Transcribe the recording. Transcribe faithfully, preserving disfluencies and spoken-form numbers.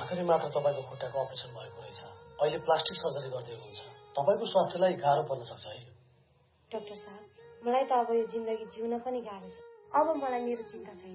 भर्खरै मात्र तपाईको खुट्टाको अपरेसन भएको रहेछ। अहिले प्लास्टिक सर्जरी गर्दै हुनुहुन्छ। तपाईको स्वास्थ्यलाई गाह्रो पर्न सक्छ है। डाक्टर साहब, मलाई त अब यो जिन्दगी जिउन पनि गाह्रो छ। अब मलाई मेरो चिन्ता छैन।